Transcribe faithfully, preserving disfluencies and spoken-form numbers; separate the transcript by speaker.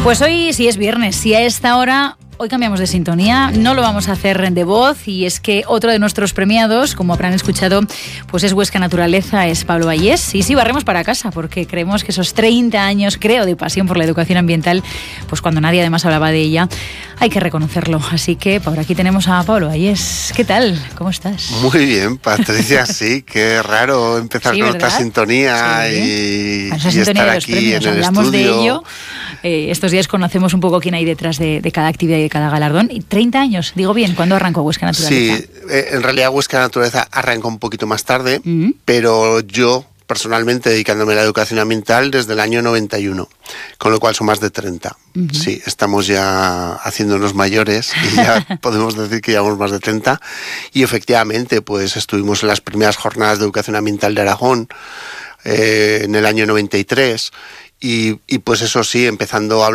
Speaker 1: Pues hoy sí es viernes, sí a esta hora... Hoy cambiamos de sintonía, no lo vamos a hacer de voz y es que otro de nuestros premiados, como habrán escuchado, pues es Huesca Naturaleza, es Pablo Vallés. Y sí, barremos para casa porque creemos que esos treinta años, creo, de pasión por la educación ambiental, pues cuando nadie además hablaba de ella, hay que reconocerlo. Así que por aquí tenemos a Pablo Vallés. ¿Qué tal? ¿Cómo estás?
Speaker 2: Muy bien, Patricia, sí, qué raro empezar
Speaker 1: sí,
Speaker 2: con
Speaker 1: ¿verdad?
Speaker 2: otra sintonía
Speaker 1: sí.
Speaker 2: y,
Speaker 1: esa
Speaker 2: y
Speaker 1: sintonía
Speaker 2: estar
Speaker 1: de los
Speaker 2: aquí
Speaker 1: premios.
Speaker 2: en el
Speaker 1: Hablamos
Speaker 2: estudio.
Speaker 1: de ello. Eh, estos días conocemos un poco quién hay detrás de, de cada actividad y de cada galardón. Y treinta años, digo bien, ¿cuándo arrancó Huesca Naturaleza?
Speaker 2: Sí, eh, en realidad Huesca Naturaleza arrancó un poquito más tarde,
Speaker 1: Mm.
Speaker 2: pero yo personalmente dedicándome a la educación ambiental desde el año noventa y uno, con lo cual son más de treinta. Uh-huh. Sí, estamos ya haciéndonos mayores y ya podemos decir que llevamos más de treinta. Y efectivamente, pues estuvimos en las primeras jornadas de educación ambiental de Aragón eh, en el año noventa y tres y, y pues eso sí, empezando a hablar